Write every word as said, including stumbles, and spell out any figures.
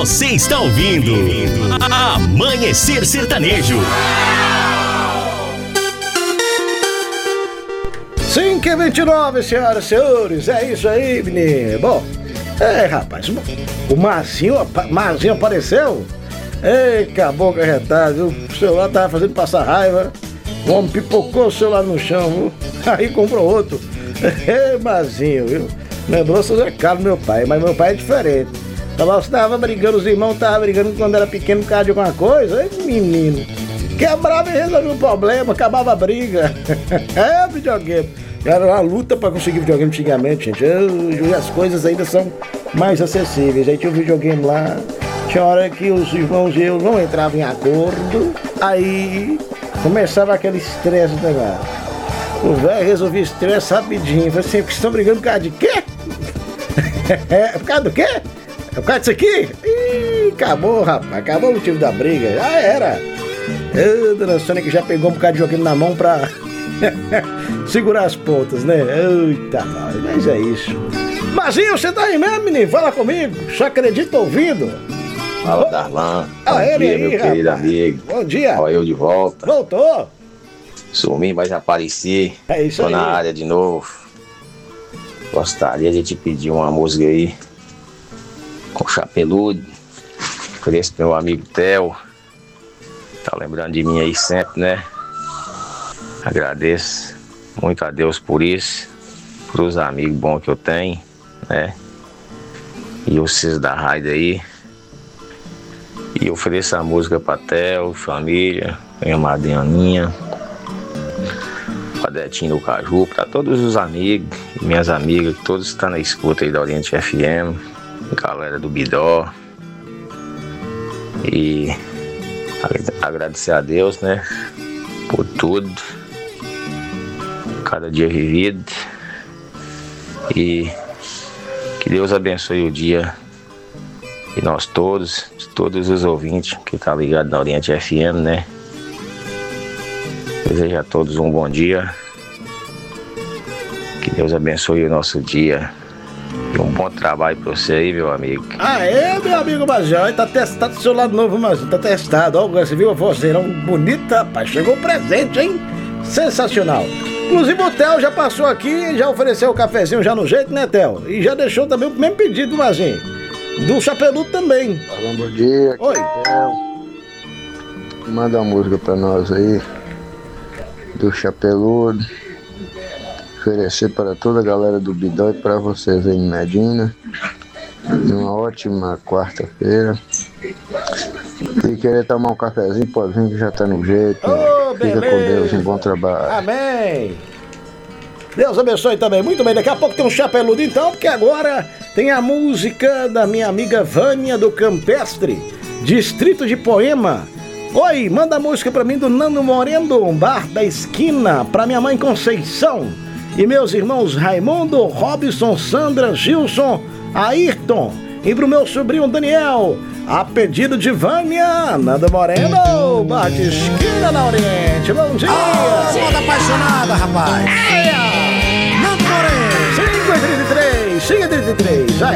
Você está ouvindo Amanhecer Sertanejo. cinco e vinte e nove, senhoras e senhores, é isso aí, menino. Bom, é, rapaz, o Marzinho, Marzinho apareceu. Ei, caboclo arretado, viu? O celular tava fazendo passar raiva. O homem pipocou o celular no chão, viu? Aí comprou outro. Ei, Marzinho, viu? Lembrou Zé Carlos, meu pai, mas meu pai é diferente. Tava, tava brigando, os irmãos estavam brigando quando era pequeno por causa de alguma coisa. Ei, menino, quebrava e resolvia o problema, acabava a briga. É, videogame. Era uma luta pra conseguir videogame antigamente, gente. Hoje as coisas ainda são mais acessíveis. Aí tinha um videogame lá, tinha hora que os irmãos e eu não entravam em acordo, aí começava aquele estresse do negócio. O velho resolvia estresse rapidinho. Falei assim, vocês estão brigando por causa de quê? É, por causa do quê? É por causa disso aqui? Ih, acabou, rapaz. Acabou o motivo da briga. Já era. Eu, dona Sônia, que já pegou um bocado de videogame na mão pra segurar as pontas, né? Eita, mas é isso. Marzinho, você tá aí mesmo, menino? Fala comigo. Só acredita ouvindo. Fala, Darlan. Ah, Bom ele dia, aí, meu rapaz. querido amigo. Bom dia. Olha eu de volta. Voltou? Sumi, mas apareci. É isso Tô aí. na área de novo. Gostaria de te pedir uma música aí com Chapeludo. Ofereço pro meu amigo Theo. Tá lembrando de mim aí sempre, né? Agradeço muito a Deus por isso, pros amigos bons que eu tenho, né? E vocês da rádio aí. E ofereço a música pra Theo, família, minha madrinha Aninha, pra Detinho do Caju, pra todos os amigos e minhas amigas, que todos estão na escuta aí da Oriente F M, galera do Bidó. E agradecer a Deus, né? Por tudo, cada dia vivido, e que Deus abençoe o dia de nós todos, de todos os ouvintes que tá ligado na Oriente F M, né? Desejo a todos um bom dia, que Deus abençoe o nosso dia e um bom trabalho pra você aí, meu amigo. Aê, meu amigo Major, tá testado do seu lado novo, mas tá testado. Ó, você viu a vozeirão bonita, rapaz, chegou presente, hein? Sensacional. Inclusive o Theo já passou aqui, já ofereceu o cafezinho já no jeito, né, Theo? E já deixou também o mesmo pedido, Mazinho. Do Chapeludo também. Fala, bom dia. Oi. Theo. Manda uma música pra nós aí. Do Chapeludo. Oferecer para toda a galera do Bidó e para vocês aí em Medina. Uma ótima quarta-feira. E querer tomar um cafezinho, pode vir que já tá no jeito. Oh, Fica beleza. com Deus, um bom trabalho. Amém. Deus abençoe também. Muito bem, daqui a pouco tem um Chapeludo então, porque agora tem a música da minha amiga Vânia do Campestre, Distrito de Poema. Oi, manda a música pra mim do Nando Moreno, Bar da Esquina, pra minha mãe Conceição e meus irmãos Raimundo, Robson, Sandra, Gilson, Ayrton, e pro meu sobrinho Daniel, a pedido de Vânia, Nando Moreno, Bar de Esquina na Oriente. Bom dia! Oh, moda apaixonada, rapaz! Nando Moreno! cinco e trinta e três, cinco e trinta e três,